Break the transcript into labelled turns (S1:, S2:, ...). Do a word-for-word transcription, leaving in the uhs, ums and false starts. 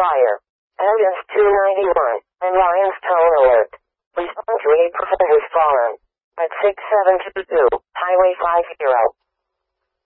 S1: fire. Evidence two ninety-one, and Lions tone alert. Respond to eight percent has fallen. At six seven two two, Highway five zero.